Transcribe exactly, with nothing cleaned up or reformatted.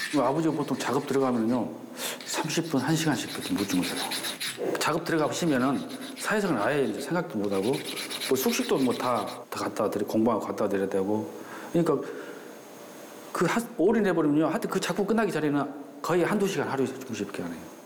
아버지가 보통 작업 들어가면요 삼십 분, 한 시간씩밖에 못 주무세요. 작업 들어가 쉬면은 사회생활 아예 이제 생각도 못하고 뭐 숙식도 뭐 다 다 갖다 드려 공부하고 갖다 드려야 되고 그러니까 그 올인해 버리면요 하여튼 그 작품 끝나기 전에는 거의 한두 시간 하루에 주무시밖에 안 해요.